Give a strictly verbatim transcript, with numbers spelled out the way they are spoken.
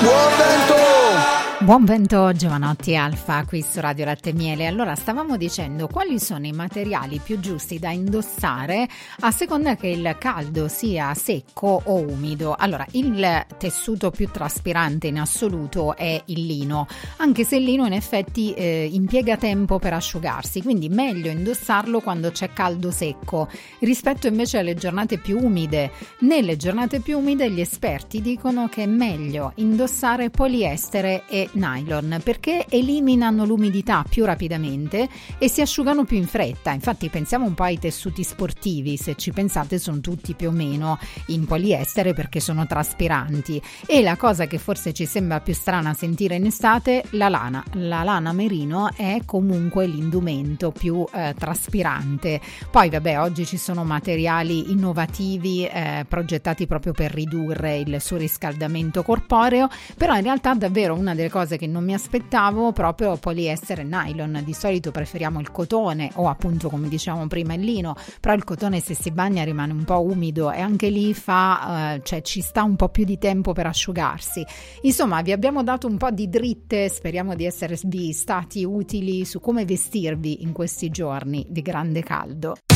Buon vento! Buon vento Giovanotti Alfa qui su Radio Latte e Miele. Allora, stavamo dicendo quali sono i materiali più giusti da indossare a seconda che il caldo sia secco o umido. Allora, il tessuto più traspirante in assoluto è il lino, anche se il lino in effetti eh, impiega tempo per asciugarsi, quindi meglio indossarlo quando c'è caldo secco rispetto invece alle giornate più umide. Nelle giornate più umide gli esperti dicono che è meglio indossare poliestere e nylon perché eliminano l'umidità più rapidamente e si asciugano più in fretta. Infatti pensiamo un po' ai tessuti sportivi, se ci pensate sono tutti più o meno in poliestere perché sono traspiranti. E la cosa che forse ci sembra più strana sentire in estate, la lana. La lana merino è comunque l'indumento più eh, traspirante. Poi vabbè, oggi ci sono materiali innovativi eh, progettati proprio per ridurre il surriscaldamento corporeo, però in realtà davvero una delle cose che non mi aspettavo proprio poliestere e nylon. Di solito preferiamo il cotone o appunto, come dicevamo prima, il lino, però il cotone se si bagna rimane un po' umido e anche lì fa eh, cioè ci sta un po' più di tempo per asciugarsi. Insomma, vi abbiamo dato un po' di dritte, speriamo di esservi stati utili su come vestirvi in questi giorni di grande caldo.